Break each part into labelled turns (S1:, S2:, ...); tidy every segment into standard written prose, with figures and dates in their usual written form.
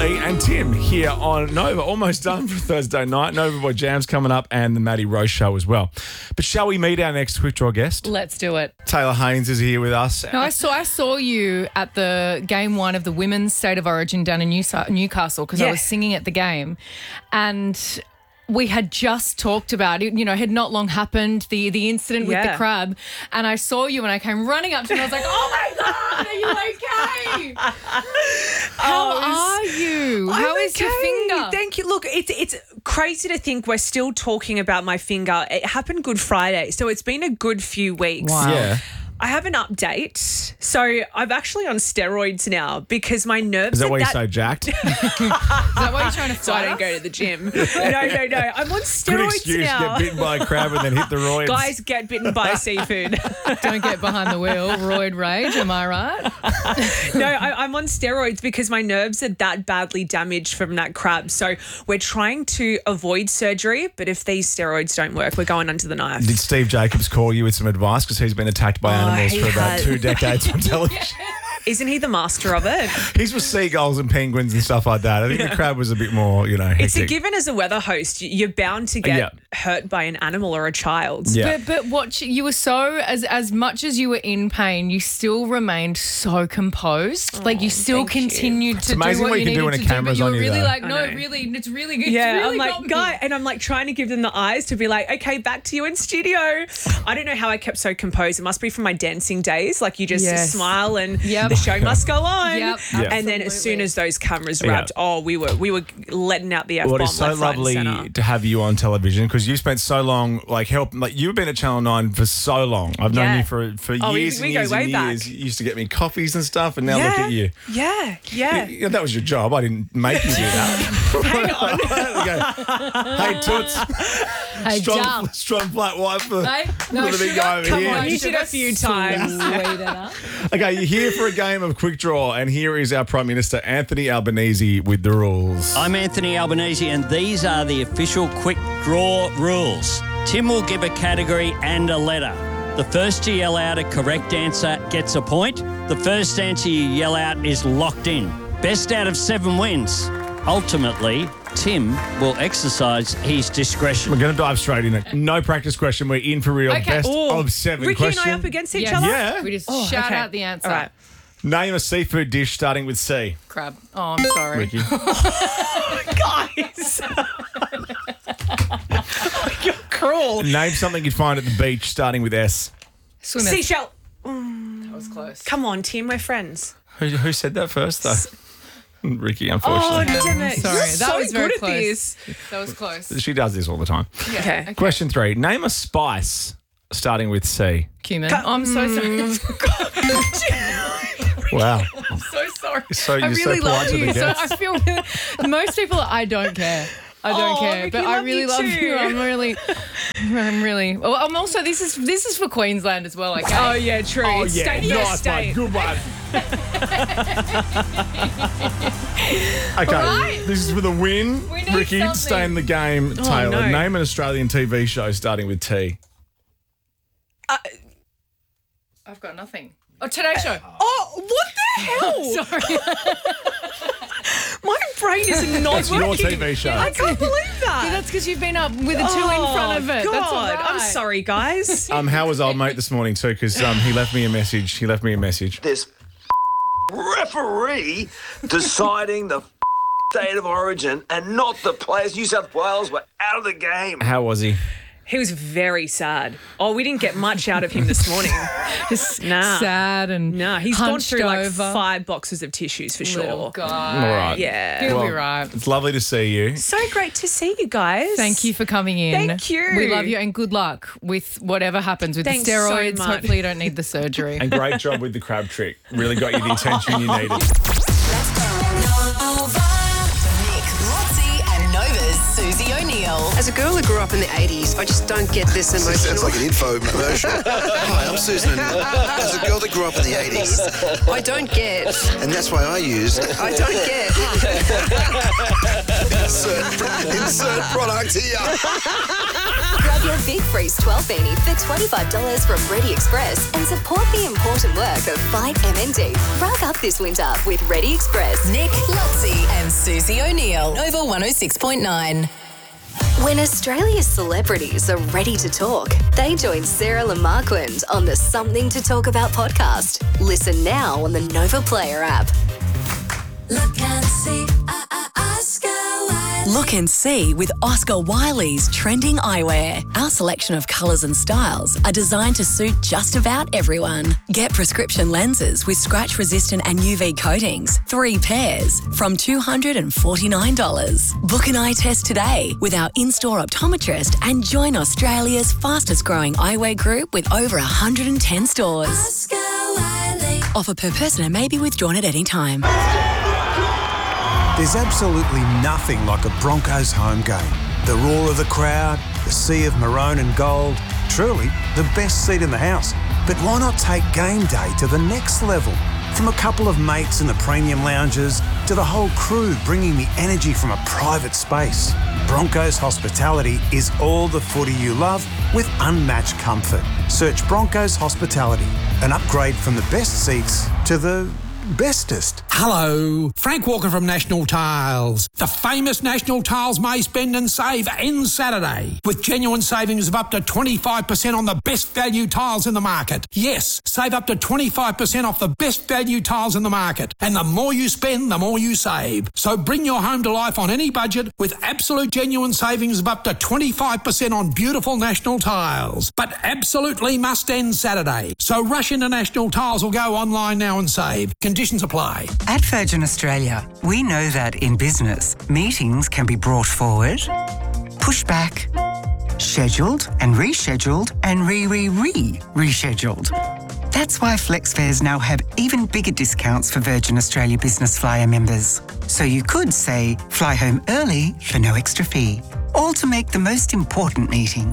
S1: Lee and Tim here on Nova. Almost done for Thursday night. Nova Boy Jam's coming up and the Maddie Rose Show as well. But shall we meet our next Quick Draw guest?
S2: Let's do it.
S1: Taylor Haynes is here with us.
S2: No, I saw you at the game one of the Women's State of Origin down in Newcastle because I was singing at the game, and we had just talked about it, had not long happened, the incident with the crab, and I saw you and I came running up to you and I was like, oh my God, are you okay? How are you? How is your finger?
S3: Thank you. Look, it's crazy to think we're still talking about my finger. It happened Good Friday, so it's been a good few weeks.
S2: Wow.
S1: Yeah.
S3: I have an update. So I'm actually on steroids now because my nerves
S1: Is that
S3: are
S1: why you're so jacked?
S2: Is that why you're trying to
S3: So I
S2: fight
S3: don't
S2: us?
S3: go to the gym. No. I'm on
S1: Good
S3: steroids
S1: excuse.
S3: now.
S1: Get bitten by a crab and then hit the roids.
S3: Guys, get bitten by seafood.
S2: Don't get behind the wheel. Roid rage, am I right?
S3: No, I'm on steroids because my nerves are that badly damaged from that crab. So we're trying to avoid surgery, but if these steroids don't work, we're going under the knife.
S1: Did Steve Jacobs call you with some advice because he's been attacked by animals
S3: he
S1: for about
S3: has.
S1: 2 decades on television?
S3: Isn't he the master of it?
S1: He's with seagulls and penguins and stuff like that. I think the crab was a bit more, hectic.
S3: It's a given as a weather host. You're bound to get hurt by an animal or a child.
S1: Yeah.
S2: But what you were so as much as you were in pain, you still remained so composed. Like you still continued to do
S1: amazing
S2: what
S1: what
S2: you
S1: you can do when
S2: needed
S1: a
S2: to do. But
S1: camera's
S2: you
S1: on
S2: were
S1: you,
S2: really
S1: though.
S2: like,
S3: I
S2: no,
S3: know.
S2: really, it's really good.
S3: Yeah,
S2: it's really
S3: I'm
S2: got
S3: like,
S2: me.
S3: guy, and I'm like trying to give them the eyes to be like, okay, back to you in studio. I don't know how I kept so composed. It must be from my dancing days. Like you just smile and the show must go on.
S2: Yep,
S3: And then as soon
S2: absolutely.
S3: as those cameras wrapped, we were letting out the F-bomb.
S1: Well, it's so
S3: left, right, and
S1: lovely
S3: centre.
S1: to have you on television because you spent so long, you've been at Channel 9 for so long. I've known
S3: Yeah.
S1: you for years
S3: we
S1: and
S3: go
S1: years
S3: way
S1: and
S3: back.
S1: years. You used to get me coffees and stuff, and now look at you.
S3: Yeah.
S1: Yeah, that was your job. I didn't make you do that. Hang on. Hey, Toots.
S2: Hey, Jal.
S1: Strong flat white for
S2: Hey, no
S1: the big
S2: sugar.
S1: guy over
S2: Come
S1: here.
S2: on,
S3: You did a few times.
S2: Sweet enough.
S1: Okay, you're here for a game of quick draw, and here is our Prime Minister, Anthony Albanese, with the rules.
S4: I'm Anthony Albanese, and these are the official quick draw rules. Tim will give a category and a letter. The first to yell out a correct answer gets a point. The first answer you yell out is locked in. Best out of 7 wins. Ultimately, Tim will exercise his discretion.
S1: We're going to dive straight in it. No practice question. We're in for real.
S2: Okay.
S1: Best
S3: Ooh.
S1: of 7
S3: Ricky
S1: question.
S3: and I up against each
S2: Yes.
S3: other?
S1: Yeah.
S2: We just shout
S3: okay.
S2: out the answer.
S3: All right.
S1: Name a seafood dish starting with C.
S2: Crab. Oh, I'm sorry.
S1: Ricky.
S3: Guys. You're cruel.
S1: Name something you'd find at the beach starting with S.
S2: Swimmers.
S3: Seashell.
S2: That was close.
S3: Come on, Tim, we're friends.
S1: Who said that first, though? Ricky,
S3: Oh,
S1: unfortunately.
S3: damn it.
S2: Sorry,
S3: You're
S2: that
S3: so
S2: was very
S3: good at
S2: close.
S3: this.
S2: That was close.
S1: She does this all the time.
S3: Okay.
S1: Question 3. Name a spice starting with C.
S2: Cumin. I'm so sorry.
S1: Wow.
S2: I'm so sorry.
S1: So
S2: I
S1: you're so
S2: really
S1: polite
S2: love
S1: to the
S2: you. So
S1: guests.
S2: I feel most people, I don't care. I don't care,
S3: Ricky,
S2: but I
S3: love
S2: really
S3: you
S2: love
S3: too.
S2: you. I'm really. Well, I'm also. This is for Queensland as well. Okay.
S3: Oh, yeah, true.
S1: Oh,
S3: It's
S1: yeah.
S3: state first
S1: Nice one.
S3: state.
S1: Good one. Okay.
S2: Right.
S1: This is for the win.
S2: We need
S1: Ricky,
S2: something.
S1: stay in the game. Taylor,
S3: no.
S1: name an Australian TV show starting with T.
S2: I've got nothing. Oh, Today Show.
S3: Oh, what the hell?
S2: Sorry.
S3: My brain is not
S1: That's your
S3: working.
S1: TV show.
S3: I can't believe that.
S2: That's because you've been up with a 2 in front of it.
S3: God.
S2: That's all right.
S3: I'm sorry, guys.
S1: How was old mate this morning too? Because he left me a message.
S5: This referee deciding the state of origin and not the players. New South Wales were out of the game.
S1: How was he?
S3: He was very sad. Oh, we didn't get much out of him this morning. Just
S2: Sad and
S3: he's gone
S2: hunched
S3: through like
S2: over.
S3: 5 boxes of tissues for
S2: Little
S3: sure.
S2: guy.
S1: All right.
S3: Yeah.
S2: He'll be
S1: Well,
S2: right.
S1: It's lovely to see you.
S3: So great to see you guys.
S2: Thank you for coming in.
S3: Thank you.
S2: We love you and good luck with whatever happens with
S3: Thanks
S2: the
S3: so
S2: steroids.
S3: much.
S2: Hopefully you don't need the surgery.
S1: And great job with the crab trick. Really got you the attention you needed.
S6: Let's go. Nova. Nick, Lotzie, and Nova. Nova's Susie O'Neill.
S7: As a girl who grew up in the 80s, I just don't get this emotional.
S8: Sounds like an info commercial. Hi, I'm Susan O'Neill. As a girl that grew up in the 80s.
S7: I don't get.
S8: And that's why I use...
S7: I don't get.
S8: Insert product here.
S6: Grab your Big Freeze 12 beanie for $25 from Ready Express and support the important work of Fight MND. Rack up this winter with Ready Express. Nick, Lutzi and Susie O'Neill. Nova 106.9. When Australia's celebrities are ready to talk, they join Sarah Lamarquand on the Something to Talk About podcast. Listen now on the Nova Player app.
S9: Look and see, Oscar Wiley.
S10: Look and see with Oscar Wiley's trending eyewear. Our selection of colours and styles are designed to suit just about everyone. Get prescription lenses with scratch-resistant and UV coatings, 3 pairs, from $249. Book an eye test today with our in-store optometrist and join Australia's fastest-growing eyewear group with over 110 stores.
S9: Oscar Wiley.
S10: Offer per person and may be withdrawn at any time.
S11: There's absolutely nothing like a Broncos home game. The roar of the crowd, the sea of maroon and gold, truly the best seat in the house. But why not take game day to the next level? From a couple of mates in the premium lounges to the whole crew bringing the energy from a private space. Broncos Hospitality is all the footy you love with unmatched comfort. Search Broncos Hospitality, an upgrade from the best seats to the bestest.
S12: Hello, Frank Walker from National Tiles. The famous National Tiles May Spend and Save ends Saturday with genuine savings of up to 25% on the best value tiles in the market. Yes, save up to 25% off the best value tiles in the market. And the more you spend, the more you save. So bring your home to life on any budget with absolute genuine savings of up to 25% on beautiful National Tiles. But absolutely must end Saturday. So rush into National Tiles or go online now and save. Conditions apply.
S13: At Virgin Australia, we know that in business, meetings can be brought forward, pushed back, scheduled and rescheduled and rescheduled. That's why FlexFares now have even bigger discounts for Virgin Australia Business Flyer members. So you could say, fly home early for no extra fee. All to make the most important meeting.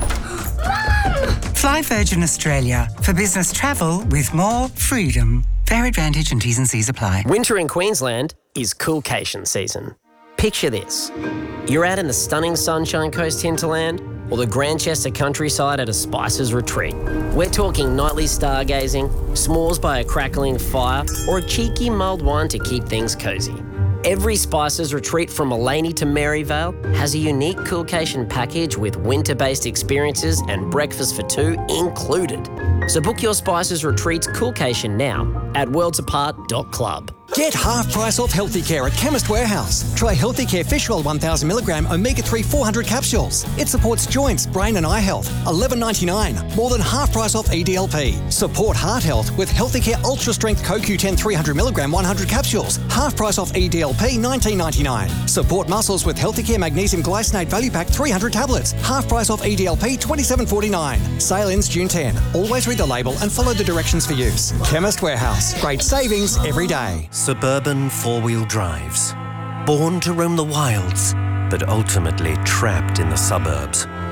S13: Fly Virgin Australia for business travel with more freedom. Fair advantage and T's and C's apply.
S14: Winter in Queensland is coolcation season. Picture this. You're out in the stunning Sunshine Coast hinterland or the Grantchester countryside at a Spices retreat. We're talking nightly stargazing, s'mores by a crackling fire, or a cheeky mulled wine to keep things cosy. Every Spices retreat from Mullaney to Maryvale has a unique coolcation package with winter-based experiences and breakfast for 2 included. So book your Spices Retreats coolcation now at worldsapart.club.
S15: Get half price off Healthy Care at Chemist Warehouse. Try Healthy Care Fish Oil 1000mg Omega-3 400 capsules. It supports joints, brain and eye health. $11.99. More than half price off EDLP. Support heart health with Healthy Care Ultra Strength CoQ10 300mg 100 capsules. Half price off EDLP $19.99. Support muscles with Healthy Care Magnesium Glycinate Value Pack 300 tablets. Half price off EDLP $27.49. Sale ends June 10. Always read the label and follow the directions for use. Chemist Warehouse. Great savings every day.
S16: Suburban four-wheel drives. Born to roam the wilds, but ultimately trapped in the suburbs.